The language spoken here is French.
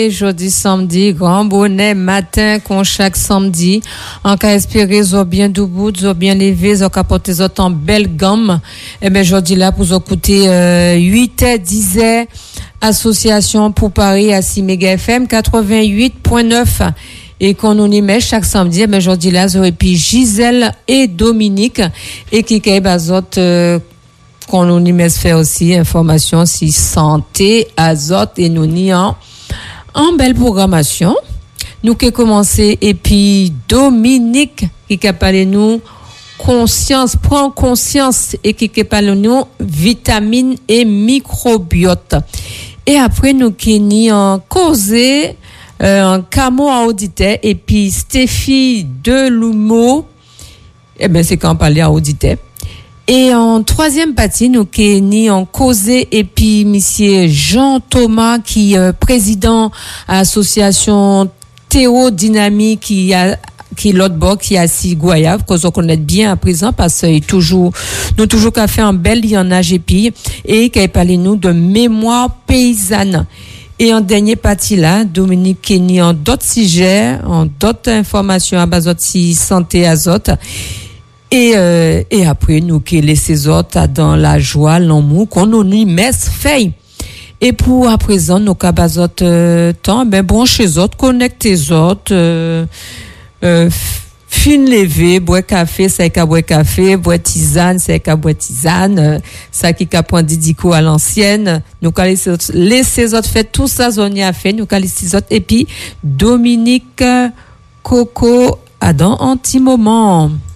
Jeudi, samedi, grand bonnet matin, qu'on chaque samedi, en cas espérer, zo bien debout, zo bien levé, zo capoter zo en belle gamme. Eh ben, jeudi là, pour zo écouter, 8h, 10h, association pour Paris à 6 méga FM, 88.9. Et qu'on nous y met chaque samedi, eh ben, jeudi là, zo et puis Gisèle et Dominique, et qui bazot, qu'on nous y met faire aussi information si santé, azote et nous n'y en belle programmation. Nous qui commencé et puis Dominique qui a parlé nous conscience, prend conscience et qui a parlé nous vitamines et microbiote. Et après nous qui n'y en causé un camo à auditeur et puis Stéphie Delumeau, eh ben c'est quand on parlait à auditeur. Et en troisième partie, nous qui ni en causé et puis monsieur Jean Thomas qui président à l'association Théodynamie qui l'autre bord qui a si Goyave qu'on connaît bien à présent parce que nous toujours qu'à faire un bel lien en AGP et qui a parlé nous de mémoire paysanne. Et en dernière partie là, Dominique Kenny en d'autres sujets, en d'autres informations à base de santé azote. Et après, nous qui laissons autres dans la joie, l'amour, qu'on nous met fait. Et pour à présent, nous qu'à autres temps, ben bon chez autres, connectez autres, fin levé, boire café, ça qu'à boire café, boire tisane, ça qu'à boire tisane, ça qui qu'à prendre didico à l'ancienne. Nous qu'à laisser autres faire tout ça, on y a fait, nous qu'à laisser autres. Et puis, Dominique Coco, à dans un petit moment.